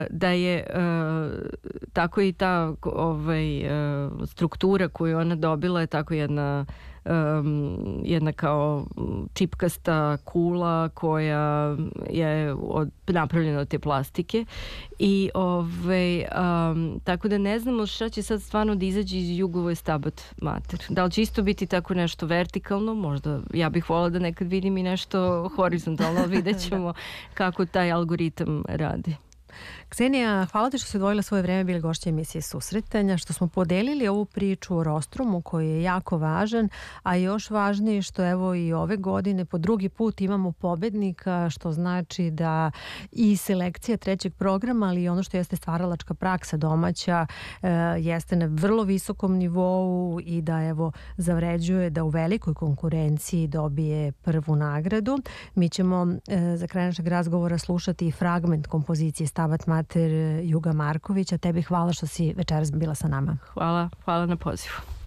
da je tako i ta struktura koju ona dobila je tako jedna kao čipkasta kula koja je napravljena od te plastike i tako da ne znamo šta će sad stvarno da izađe iz Jugove Stabat Mater. Da li će isto biti tako nešto vertikalno? Možda ja bih volila da nekad vidim i nešto horizontalno, vidjet ćemo kako taj algoritam radi. Ksenija, hvala ti što si odvojila svoje vreme, bili gošća emisije Susretanja, što smo podelili ovu priču o Rostrumu koji je jako važan, a još važnije što evo i ove godine po drugi put imamo pobednika, što znači da i selekcija trećeg programa, ali i ono što jeste stvaralačka praksa domaća jeste na vrlo visokom nivou i da evo zavređuje da u velikoj konkurenciji dobije prvu nagradu. Mi ćemo za kraj našeg razgovora slušati i fragment kompozicije Stabat Mater Juga Markovića. Tebi hvala što si večeras bila sa nama. Hvala na pozivu.